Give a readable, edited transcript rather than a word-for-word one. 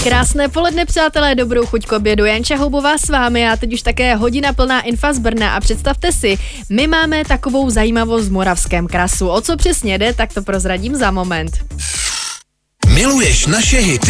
Krásné poledne, přátelé, dobrou chuť k obědu. Janča Houbová s vámi a teď už také hodina plná info z Brna a představte si, my máme takovou zajímavost v Moravském krasu. O co přesně jde, tak to prozradím za moment. Miluješ naše hity?